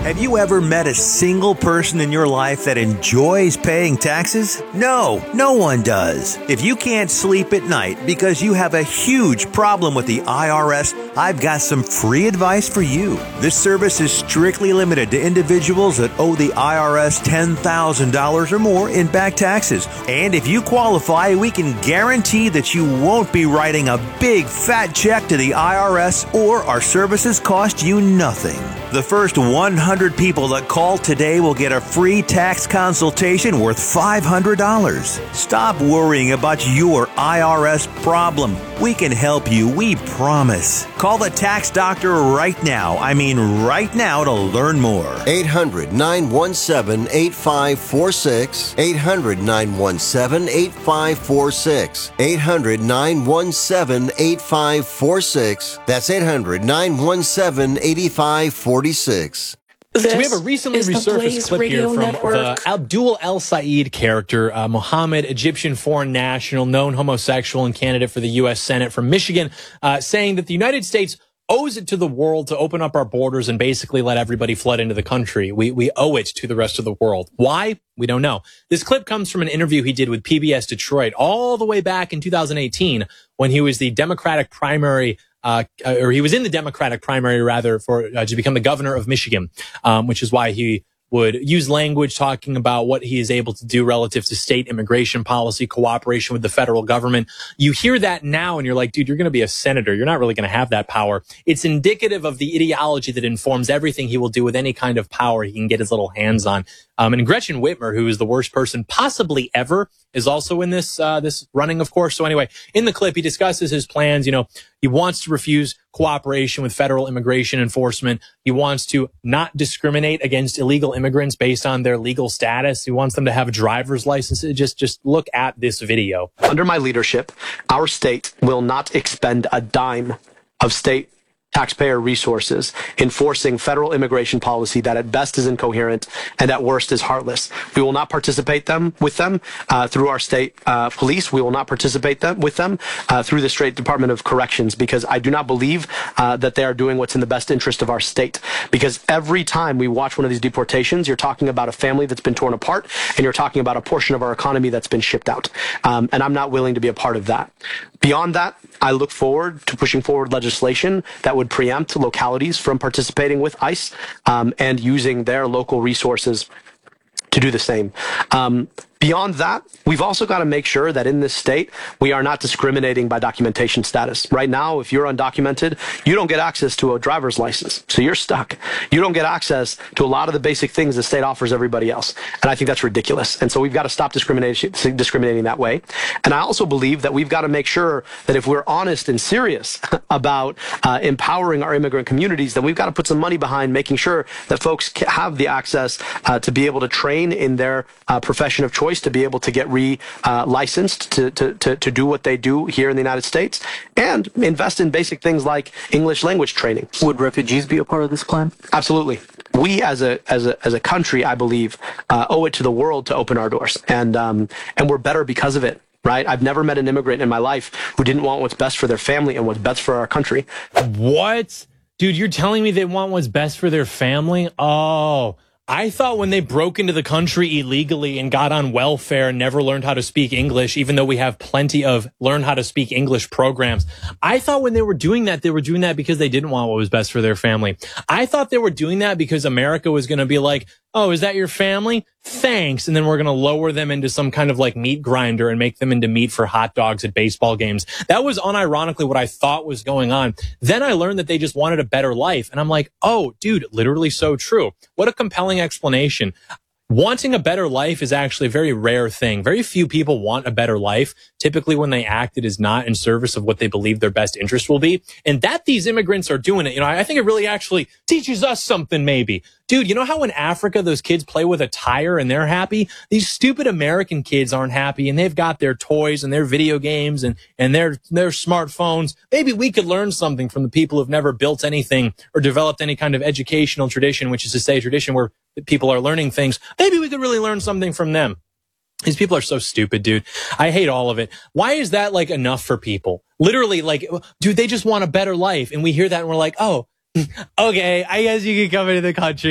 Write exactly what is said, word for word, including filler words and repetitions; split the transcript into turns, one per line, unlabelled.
Have you ever met a single person in your life that enjoys paying taxes? No, no one does. If you can't sleep at night because you have a huge problem with the I R S, I've got some free advice for you. This service is strictly limited to individuals that owe the I R S ten thousand dollars or more in back taxes. And if you qualify, we can guarantee that you won't be writing a big fat check to the I R S, or our services cost you nothing. The first one hundred people that call today will get a free tax consultation worth five hundred dollars. Stop worrying about your I R S problem. We can help you, we promise. Call the tax doctor right now. I mean right now to learn more.
eight hundred, nine one seven, eight five four six. eight hundred, nine one seven, eight five four six. eight hundred, nine one seven, eight five four six. That's eight hundred, nine one seven, eight five four six.
So we have a recently resurfaced clip here from Network. the Abdul El Said character, uh, Mohammed, Egyptian foreign national, known homosexual and candidate for the U S Senate from Michigan, uh, saying that the United States owes it to the world to open up our borders and basically let everybody flood into the country. We we owe it to the rest of the world. Why? We don't know. This clip comes from an interview he did with P B S Detroit all the way back in two thousand eighteen when he was the Democratic primary Uh, or he was in the Democratic primary, rather, for uh, to become the governor of Michigan, um, which is why he would use language talking about what he is able to do relative to state immigration policy, cooperation with the federal government. You hear that now and you're like, dude, you're going to be a senator. You're not really going to have that power. It's indicative of the ideology that informs everything he will do with any kind of power he can get his little hands on. Um, and Gretchen Whitmer, who is the worst person possibly ever, is also in this uh, this running, of course. So anyway, in the clip, he discusses his plans. You know, he wants to refuse cooperation with federal immigration enforcement. He wants to not discriminate against illegal immigrants based on their legal status. He wants them to have driver's licenses. Just just look at this video.
Under my leadership, our state will not expend a dime of state taxpayer resources enforcing federal immigration policy that at best is incoherent and at worst is heartless. We will not participate them with them uh, through our state uh, police. We will not participate them with them uh, through the state Department of Corrections, because I do not believe uh, that they are doing what's in the best interest of our state. Because every time we watch one of these deportations, you're talking about a family that's been torn apart, and you're talking about a portion of our economy that's been shipped out. Um, and I'm not willing to be a part of that. Beyond that, I look forward to pushing forward legislation that would preempt localities from participating with ICE um, and using their local resources to do the same. Um, Beyond that, we've also got to make sure that in this state, we are not discriminating by documentation status. Right now, if you're undocumented, you don't get access to a driver's license. So you're stuck. You don't get access to a lot of the basic things the state offers everybody else. And I think that's ridiculous. And so we've got to stop discrimination, discriminating that way. And I also believe that we've got to make sure that if we're honest and serious about uh, empowering our immigrant communities, then we've got to put some money behind making sure that folks have the access uh, to be able to train in their uh, profession of choice, to be able to get re-licensed uh, to, to, to, to do what they do here in the United States, and invest in basic things like English language training.
Would refugees be a part of this plan?
Absolutely. We as a as a as a country, I believe, uh, owe it to the world to open our doors, and um, and we're better because of it. Right? I've never met an immigrant in my life who didn't want what's best for their family and what's best for our country.
What? Dude, you're telling me they want what's best for their family? Oh, I thought when they broke into the country illegally and got on welfare and never learned how to speak English, even though we have plenty of learn how to speak English programs, I thought when they were doing that, they were doing that because they didn't want what was best for their family. I thought they were doing that because America was going to be like, oh, is that your family? Thanks. And then we're going to lower them into some kind of like meat grinder and make them into meat for hot dogs at baseball games. That was unironically what I thought was going on. Then I learned that they just wanted a better life. And I'm like, oh, dude, literally so true. What a compelling explanation. Wanting a better life is actually a very rare thing. Very few people want a better life. Typically, when they act, it is not in service of what they believe their best interest will be. And that these immigrants are doing it, you know, I think it really actually teaches us something, maybe. Dude, you know how in Africa those kids play with a tire and they're happy? These stupid American kids aren't happy, and they've got their toys and their video games and, and their, their smartphones. Maybe we could learn something from the people who've never built anything or developed any kind of educational tradition, which is to say tradition where people are learning things. Maybe we could really learn something from them. These people are so stupid, dude. I hate all of it. Why is that like enough for people? Literally, like, dude, they just want a better life. And we hear that and we're like, oh, okay, I guess you can come into the country.